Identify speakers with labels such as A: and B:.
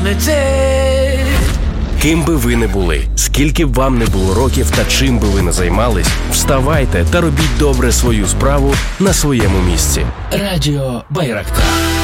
A: летить.
B: Ким би ви не були, скільки б вам не було років та чим би ви не займались, вставайте та робіть добре свою справу на своєму місці.
A: Радіо Байрактар.